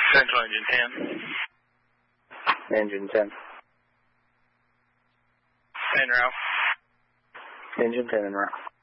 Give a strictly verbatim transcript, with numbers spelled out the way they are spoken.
Central engine ten. Engine ten. En route. Engine ten en route.